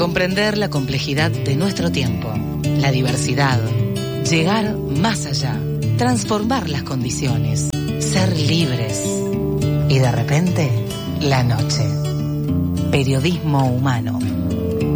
Comprender la complejidad de nuestro tiempo, la diversidad, llegar más allá, transformar las condiciones, ser libres. Y de repente, la noche. Periodismo humano.